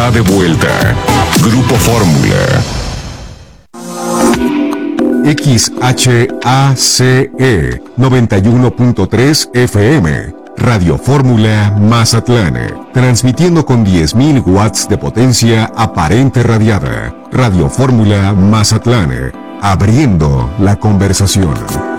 está de vuelta. Grupo Fórmula. XHACE 91.3 FM. Radio Fórmula Mazatlán. Transmitiendo con 10.000 watts de potencia aparente radiada. Radio Fórmula Mazatlán. Abriendo la conversación.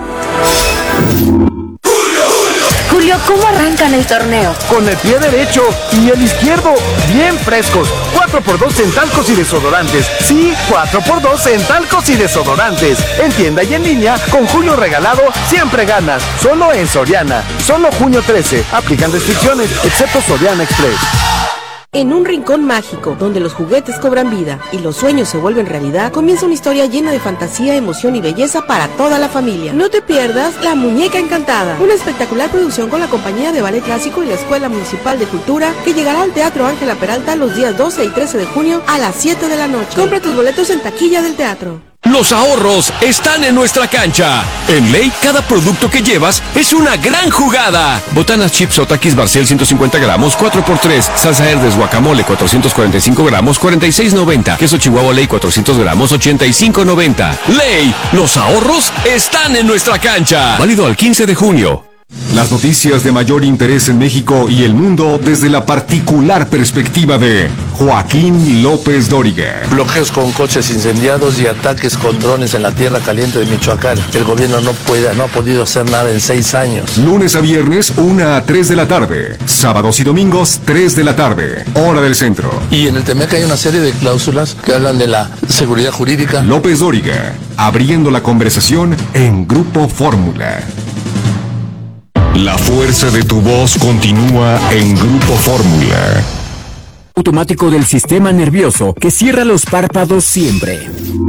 Julio, ¿cómo arrancan el torneo? Con el pie derecho y el izquierdo bien frescos. 4x2 en talcos y desodorantes. Sí, 4x2 en talcos y desodorantes. En tienda y en línea, con Julio regalado, siempre ganas. Solo en Soriana. Solo junio 13. Aplican restricciones, excepto Soriana Express. En un rincón mágico, donde los juguetes cobran vida y los sueños se vuelven realidad, comienza una historia llena de fantasía, emoción y belleza para toda la familia. No te pierdas La Muñeca Encantada, una espectacular producción con la compañía de ballet clásico y la Escuela Municipal de Cultura, que llegará al Teatro Ángela Peralta los días 12 y 13 de junio a las 7 de la noche. Compra tus boletos en taquilla del teatro. Los ahorros están en nuestra cancha. En Ley, cada producto que llevas es una gran jugada. Botanas chips o Takis Barcel 150 gramos, 4x3. Salsa Herdes guacamole 445 gramos, 46.90. Queso Chihuahua Ley 400 gramos, 85.90. Ley, los ahorros están en nuestra cancha. Válido al 15 de junio. Las noticias de mayor interés en México y el mundo desde la particular perspectiva de Joaquín López Dóriga. Bloqueos con coches incendiados y ataques con drones en la tierra caliente de Michoacán. El gobierno no ha podido hacer nada en 6 años. Lunes a viernes, 1 a 3 de la tarde. Sábados y domingos, 3 de la tarde. Hora del centro. Y en el TEMEC hay una serie de cláusulas que hablan de la seguridad jurídica. López Dóriga, abriendo la conversación en Grupo Fórmula. La fuerza de tu voz continúa en Grupo Fórmula. Automático del sistema nervioso que cierra los párpados siempre.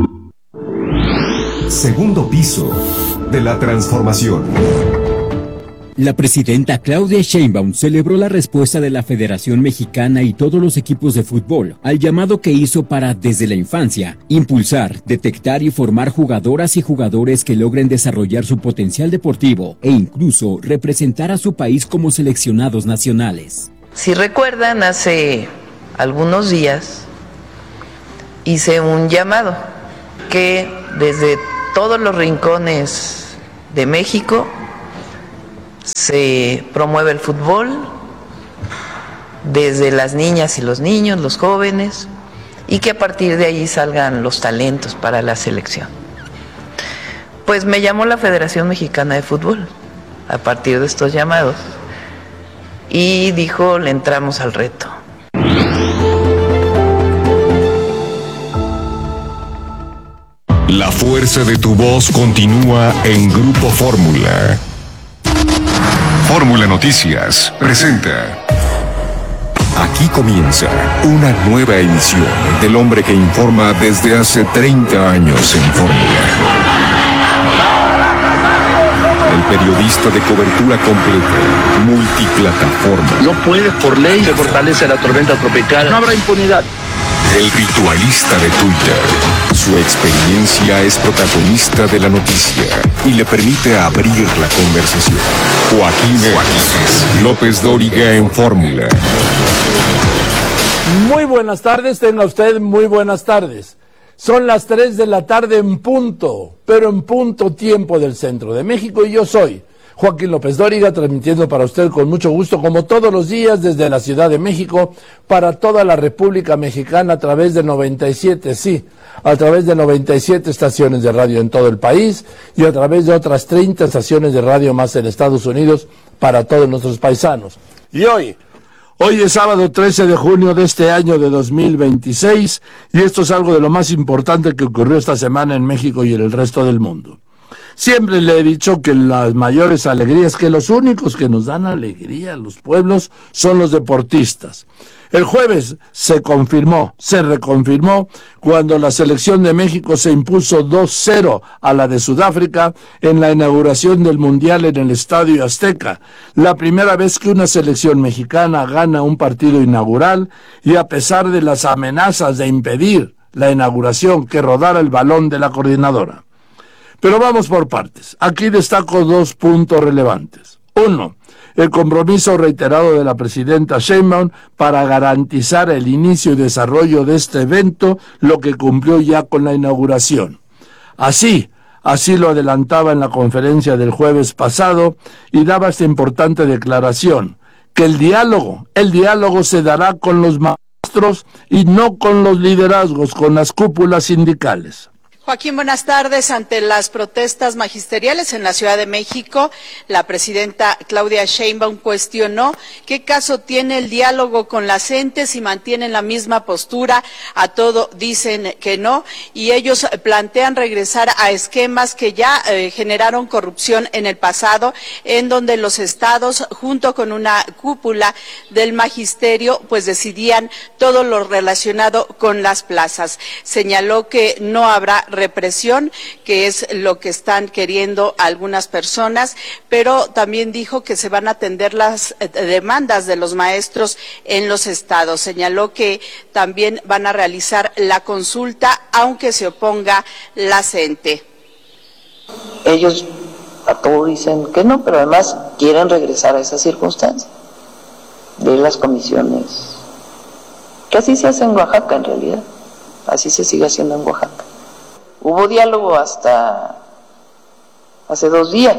Segundo piso de la transformación. La presidenta Claudia Sheinbaum celebró la respuesta de la Federación Mexicana y todos los equipos de fútbol al llamado que hizo para, desde la infancia, impulsar, detectar y formar jugadoras y jugadores que logren desarrollar su potencial deportivo e incluso representar a su país como seleccionados nacionales. Si recuerdan, hace algunos días hice un llamado que desde todos los rincones de México se promueve el fútbol, desde las niñas y los niños, los jóvenes, y que a partir de ahí salgan los talentos para la selección. Pues me llamó la Federación Mexicana de Fútbol a partir de estos llamados y dijo, le entramos al reto. La fuerza de tu voz continúa en Grupo Fórmula. Fórmula Noticias presenta. Aquí comienza una nueva emisión del hombre que informa desde hace 30 años en Fórmula. El periodista de cobertura completa, multiplataforma. No puede, por ley, se fortalece la tormenta tropical. No habrá impunidad. El ritualista de Twitter. Su experiencia es protagonista de la noticia y le permite abrir la conversación. Joaquín López Dóriga en Fórmula. Muy buenas tardes, tenga usted muy buenas tardes. Son las 3 de la tarde en punto, pero en punto tiempo del centro de México, y yo soy Joaquín López Dóriga, transmitiendo para usted con mucho gusto, como todos los días, desde la Ciudad de México, para toda la República Mexicana, a través de 97, sí, a través de 97 estaciones de radio en todo el país, y a través de otras 30 estaciones de radio más en Estados Unidos, para todos nuestros paisanos. Y hoy es sábado 13 de junio de este año de 2026, y esto es algo de lo más importante que ocurrió esta semana en México y en el resto del mundo. Siempre le he dicho que las mayores alegrías, que los únicos que nos dan alegría a los pueblos son los deportistas. El jueves se reconfirmó cuando la selección de México se impuso 2-0 a la de Sudáfrica en la inauguración del Mundial en el Estadio Azteca. La primera vez que una selección mexicana gana un partido inaugural, y a pesar de las amenazas de impedir la inauguración, que rodara el balón de la coordinadora. Pero vamos por partes. Aquí destaco 2 puntos relevantes. 1. el compromiso reiterado de la presidenta Sheinbaum para garantizar el inicio y desarrollo de este evento, lo que cumplió ya con la inauguración. Así lo adelantaba en la conferencia del jueves pasado y daba esta importante declaración, que el diálogo se dará con los maestros y no con los liderazgos, con las cúpulas sindicales. Joaquín, buenas tardes. Ante las protestas magisteriales en la Ciudad de México, la presidenta Claudia Sheinbaum cuestionó qué caso tiene el diálogo con la CENTE si mantienen la misma postura, a todo dicen que no, y ellos plantean regresar a esquemas que ya generaron corrupción en el pasado, en donde los estados, junto con una cúpula del magisterio, pues decidían todo lo relacionado con las plazas. Señaló que no habrá represión, que es lo que están queriendo algunas personas, pero también dijo que se van a atender las demandas de los maestros en los estados. Señaló que también van a realizar la consulta, aunque se oponga la CENTE. Ellos a todo dicen que no, pero además quieren regresar a esa circunstancia de las comisiones, que así se hace en Oaxaca en realidad, así se sigue haciendo en Oaxaca. Hubo diálogo hasta hace 2 días,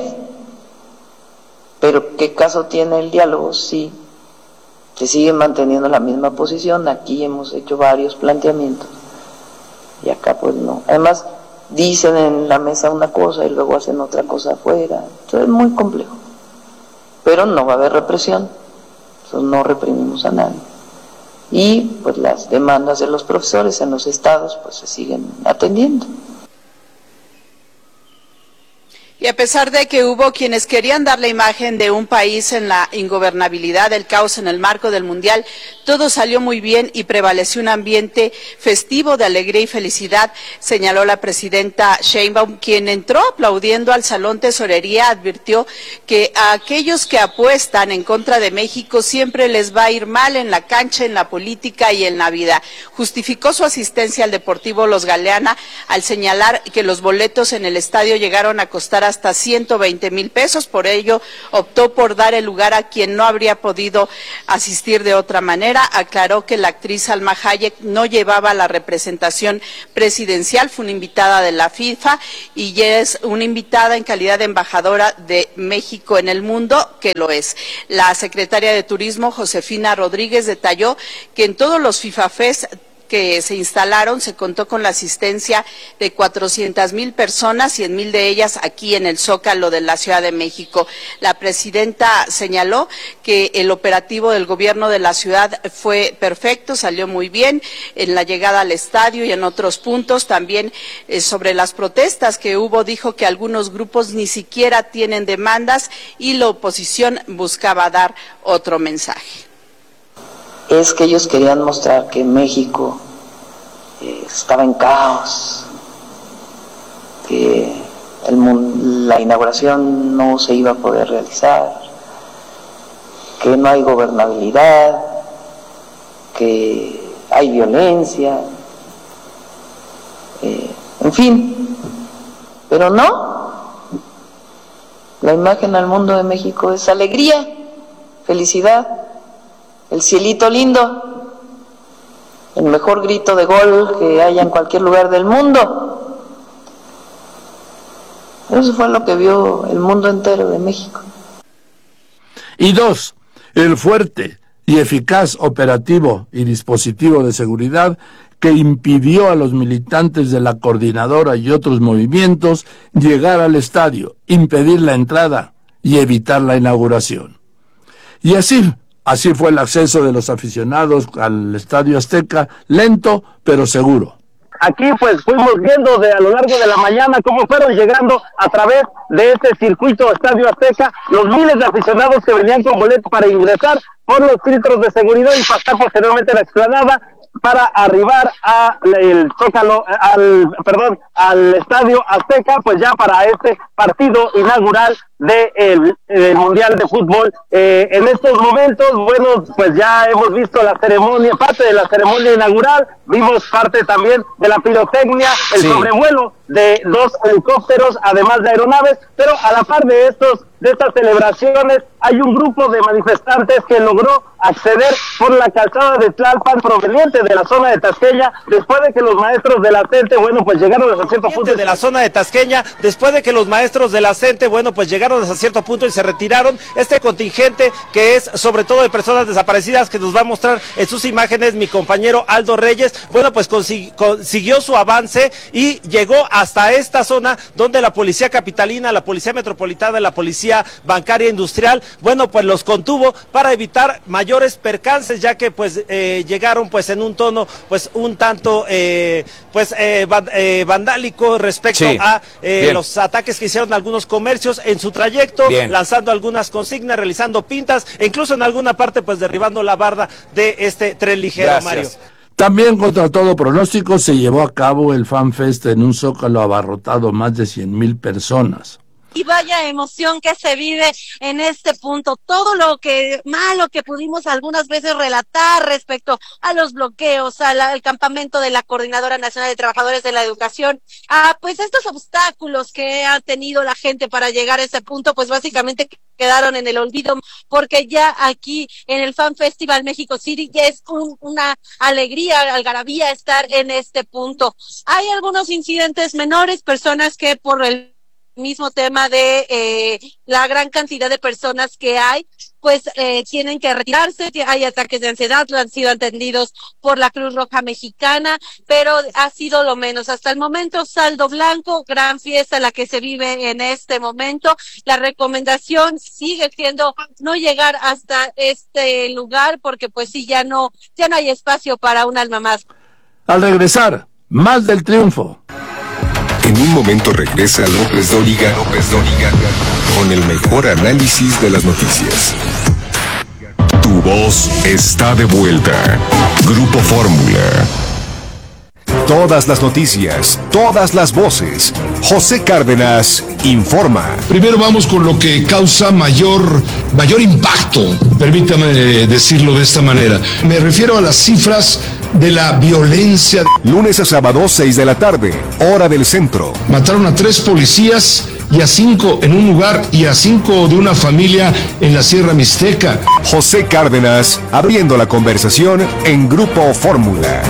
pero ¿qué caso tiene el diálogo si se sigue manteniendo la misma posición? Aquí hemos hecho varios planteamientos y acá pues no. Además dicen en la mesa una cosa y luego hacen otra cosa afuera, entonces es muy complejo, pero no va a haber represión, entonces no reprimimos a nadie. Y pues las demandas de los profesores en los estados pues se siguen atendiendo. Y a pesar de que hubo quienes querían dar la imagen de un país en la ingobernabilidad, el caos en el marco del Mundial, todo salió muy bien y prevaleció un ambiente festivo de alegría y felicidad, señaló la presidenta Sheinbaum, quien entró aplaudiendo al Salón Tesorería, advirtió que a aquellos que apuestan en contra de México siempre les va a ir mal en la cancha, en la política y en la vida. Justificó su asistencia al Deportivo Los Galeana al señalar que los boletos en el estadio llegaron a costar hasta 120,000 pesos, por ello optó por dar el lugar a quien no habría podido asistir de otra manera. Aclaró que la actriz Salma Hayek no llevaba la representación presidencial, fue una invitada de la FIFA y ya es una invitada en calidad de embajadora de México en el mundo, que lo es. La secretaria de Turismo, Josefina Rodríguez, detalló que en todos los FIFA Fest que se instalaron se contó con la asistencia de 400,000 personas, 100,000 de ellas aquí en el Zócalo de la Ciudad de México. La presidenta señaló que el operativo del gobierno de la ciudad fue perfecto, salió muy bien en la llegada al estadio y en otros puntos. También sobre las protestas que hubo, dijo que algunos grupos ni siquiera tienen demandas y la oposición buscaba dar otro mensaje. Es que ellos querían mostrar que México estaba en caos, que la inauguración no se iba a poder realizar, que no hay gobernabilidad, que hay violencia, en fin, pero no, la imagen al mundo de México es alegría, felicidad, el cielito lindo, el mejor grito de gol que haya en cualquier lugar del mundo. Eso fue lo que vio el mundo entero de México. Y 2, el fuerte y eficaz operativo y dispositivo de seguridad que impidió a los militantes de la coordinadora y otros movimientos llegar al estadio, impedir la entrada y evitar la inauguración. Y Así fue el acceso de los aficionados al Estadio Azteca, lento pero seguro. Aquí pues fuimos viendo a lo largo de la mañana cómo fueron llegando a través de este circuito Estadio Azteca los miles de aficionados que venían con boleto para ingresar por los filtros de seguridad y pasar posteriormente a la explanada para arribar al Estadio Azteca, pues ya para este partido inaugural del Mundial de Fútbol. En estos momentos, bueno, pues ya hemos visto la ceremonia, parte de la ceremonia inaugural, vimos parte también de la pirotecnia, el sobrevuelo de 2 helicópteros, además de aeronaves, pero a la par de estas celebraciones hay un grupo de manifestantes que logró acceder por la calzada de Tlalpan proveniente de la zona de Tasqueña, después de que los maestros de la CENTE, bueno, pues llegaron hasta cierto punto de la zona de Tasqueña, después de que los maestros de la CENTE, bueno, pues llegaron hasta cierto punto y se retiraron. Este contingente que es sobre todo de personas desaparecidas, que nos va a mostrar en sus imágenes mi compañero Aldo Reyes, bueno, pues consiguió su avance y llegó hasta esta zona donde la policía capitalina, la policía metropolitana, la policía bancaria industrial, bueno, pues los contuvo para evitar mayores percances, ya que pues llegaron pues en un tono pues un tanto vandálico respecto a los ataques que hicieron algunos comercios en su trayecto, lanzando algunas consignas, realizando pintas e incluso en alguna parte pues derribando la barda de este tren ligero. Mario. También contra todo pronóstico se llevó a cabo el FanFest en un zócalo abarrotado, más de 100,000 personas. Y vaya emoción que se vive en este punto. Todo lo que malo que pudimos algunas veces relatar respecto a los bloqueos, al campamento de la Coordinadora Nacional de Trabajadores de la Educación, pues estos obstáculos que ha tenido la gente para llegar a ese punto, pues básicamente quedaron en el olvido, porque ya aquí en el Fan Festival México City ya es una alegría, algarabía estar en este punto. Hay algunos incidentes menores, personas que por el mismo tema de la gran cantidad de personas que hay, pues tienen que retirarse, hay ataques de ansiedad, han sido atendidos por la Cruz Roja Mexicana, pero ha sido lo menos. Hasta el momento, saldo blanco, gran fiesta la que se vive en este momento. La recomendación sigue siendo no llegar hasta este lugar, porque pues sí, ya no hay espacio para un alma más. Al regresar, más del triunfo. En un momento regresa López Dóriga con el mejor análisis de las noticias. Tu voz está de vuelta. Grupo Fórmula. Todas las noticias, todas las voces. José Cárdenas informa. Primero vamos con lo que causa mayor impacto, permítame decirlo de esta manera. Me refiero a las cifras de la violencia. Lunes a sábado, 6 de la tarde, hora del centro. Mataron a 3 policías y a 5 en un lugar y a 5 de una familia en la Sierra Mixteca. José Cárdenas abriendo la conversación en Grupo Fórmula.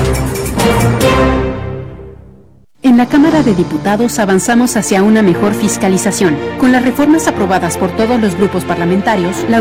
En la Cámara de Diputados avanzamos hacia una mejor fiscalización. Con las reformas aprobadas por todos los grupos parlamentarios, la